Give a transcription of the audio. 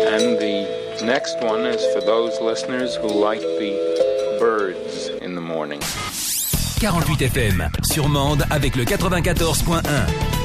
And the next one is for those listeners who like the birds in the morning. 48 FM, sur Mende avec le 94.1.